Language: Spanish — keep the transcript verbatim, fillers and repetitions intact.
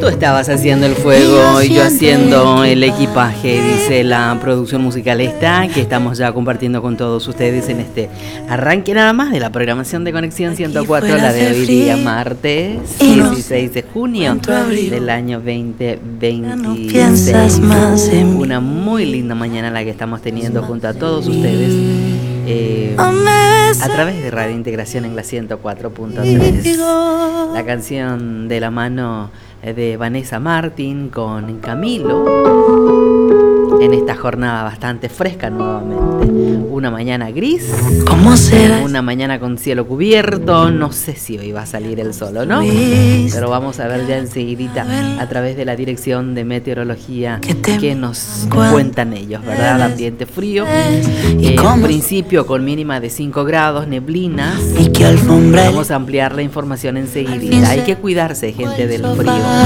Tú estabas haciendo el fuego y yo haciendo el equipaje, dice la producción musical esta, que estamos ya compartiendo con todos ustedes en este arranque nada más de la programación de Conexión ciento cuatro, la de hoy día, martes dieciséis de junio del año veinte veintiséis. Una muy linda mañana la que estamos teniendo junto a todos ustedes. Eh, a través de Radio Integración en la ciento cuatro punto tres. La canción de la mano de Vanessa Martín con Camilo en esta jornada bastante fresca nuevamente. Una mañana gris, ¿cómo será? Una mañana con cielo cubierto. No sé si hoy va a salir el sol o no, pero vamos a ver ya enseguidita a través de la dirección de meteorología que nos cuentan ellos, ¿verdad? Ambiente frío, eh, en principio con mínima de cinco grados, neblinas. Vamos a ampliar la información enseguidita. Hay que cuidarse, gente, del frío.